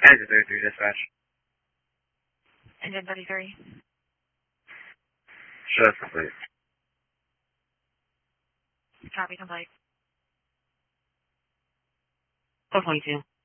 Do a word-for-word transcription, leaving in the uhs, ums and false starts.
Engine thirty-three, dispatch. Engine thirty-three. Show us complete. Copy complete. four twenty-two.